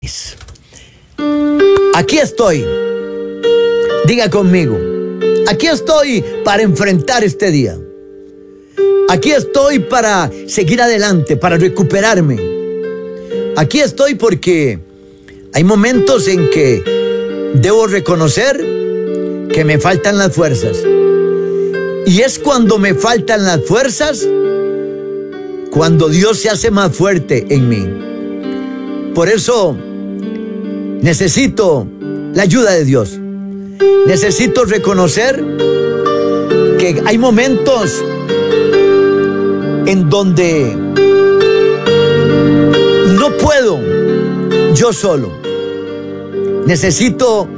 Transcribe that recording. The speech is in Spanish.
Aquí estoy. Diga conmigo. Aquí estoy para enfrentar este día. Aquí estoy para seguir adelante, para recuperarme. Aquí estoy porque hay momentos en que debo reconocer que me faltan las fuerzas. Y es cuando me faltan las fuerzas cuando Dios se hace más fuerte en mí. Por eso necesito la ayuda de Dios. Necesito reconocer que hay momentos en donde no puedo yo solo. Necesito